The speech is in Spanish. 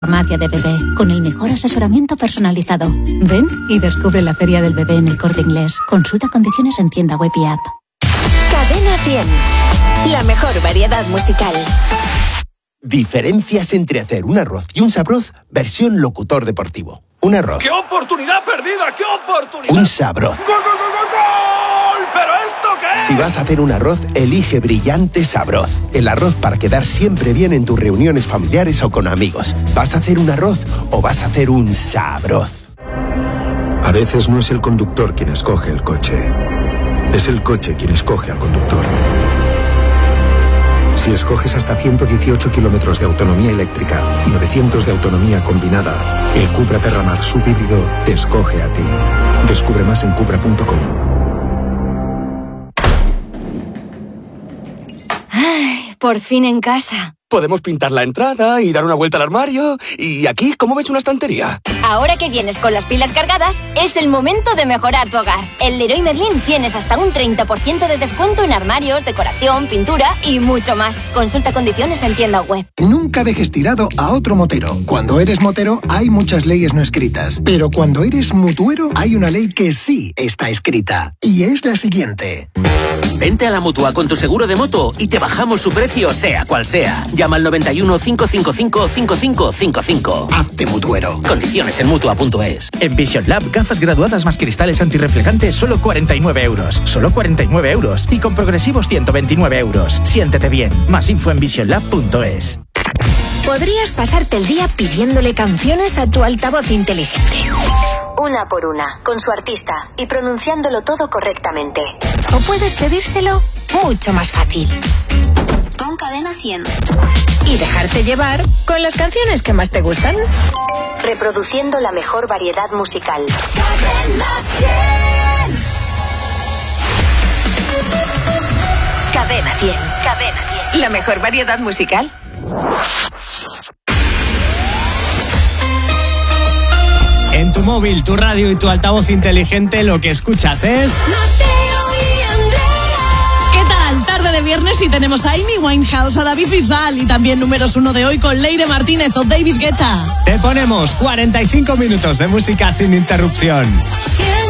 Farmacia de bebé, con el mejor asesoramiento personalizado. Ven y descubre la Feria del Bebé en El Corte Inglés. Consulta condiciones en tienda web y app. Cadena 100. La mejor variedad musical. Diferencias entre hacer un arroz y un sabroz versión locutor deportivo. Un arroz. ¡Qué oportunidad perdida! ¡Qué oportunidad! Un sabroz. ¡Gol, gol, gol, gol, gol! ¿Pero esto qué es? Si vas a hacer un arroz, elige Brillante Sabroz. El arroz para quedar siempre bien en tus reuniones familiares o con amigos. ¿Vas a hacer un arroz o vas a hacer un sabroz? A veces no es el conductor quien escoge el coche. Es el coche quien escoge al conductor. Si escoges hasta 118 kilómetros de autonomía eléctrica y 900 de autonomía combinada, el Cupra Terramar subhíbrido te escoge a ti. Descubre más en Cupra.com. Ay, por fin en casa. Podemos pintar la entrada y dar una vuelta al armario. Y aquí, ¿cómo ves una estantería? Ahora que vienes con las pilas cargadas, es el momento de mejorar tu hogar. En Leroy Merlin tienes hasta un 30% de descuento en armarios, decoración, pintura y mucho más. Consulta condiciones en tienda web. Nunca dejes tirado a otro motero. Cuando eres motero hay muchas leyes no escritas, pero cuando eres mutuero hay una ley que sí está escrita. Y es la siguiente. Vente a la Mutua con tu seguro de moto y te bajamos su precio sea cual sea. Llama al 91 555 5555. Hazte mutuero. Condiciones en Mutua.es. En Vision Lab, gafas graduadas más cristales antirreflejantes, solo 49 euros. Solo 49 euros. Y con progresivos 129 euros. Siéntete bien. Más info en visionlab.es. Podrías pasarte el día pidiéndole canciones a tu altavoz inteligente. Una por una, con su artista y pronunciándolo todo correctamente. O puedes pedírselo mucho más fácil. Pon Cadena 100. Y dejarte llevar con las canciones que más te gustan. Reproduciendo la mejor variedad musical. Cadena 100. Cadena 100. Cadena 100. La mejor variedad musical. En tu móvil, tu radio y tu altavoz inteligente lo que escuchas es... ¿Qué tal? Tarde de viernes y tenemos a Amy Winehouse, a David Bisbal y también números 1 de hoy con Leire Martínez o David Guetta. Te ponemos 45 minutos de música sin interrupción.